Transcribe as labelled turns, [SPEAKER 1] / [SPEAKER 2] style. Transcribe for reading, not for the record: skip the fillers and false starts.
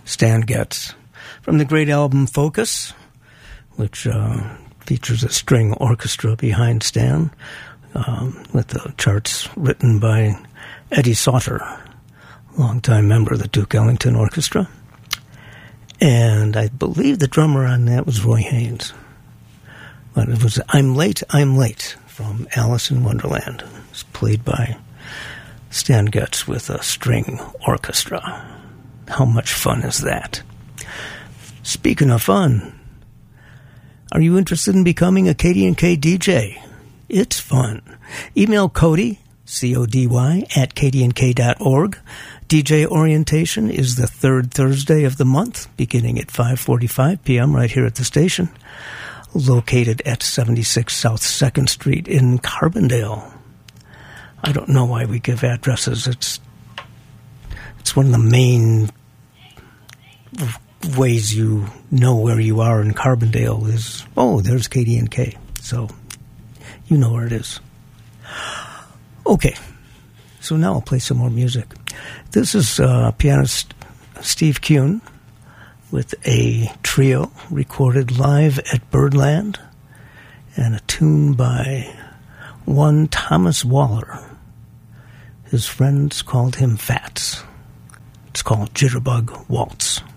[SPEAKER 1] Stan Getz. From the great album Focus, which features a string orchestra behind Stan, with the charts written by Eddie Sauter, longtime member of the Duke Ellington Orchestra. And I believe the drummer on that was Roy Haynes. But it was I'm Late, from Alice in Wonderland. It's played by Stan Getz with a string orchestra. How much fun is that? Speaking of fun, are you interested in becoming a KDNK DJ? It's fun. Email Cody, C-O-D-Y, at kdnk.org. DJ orientation is the third Thursday of the month, beginning at 5:45 p.m. right here at the station, located at 76 South 2nd Street in Carbondale. I don't know why we give addresses. It's one of the main ways you know where you are in Carbondale is, oh, there's KDNK. So you know where it is. Okay, so now I'll play some more music. This is pianist Steve Kuhn with a trio recorded live at Birdland and a tune by one Thomas Waller. His friends called him Fats. It's called Jitterbug Waltz.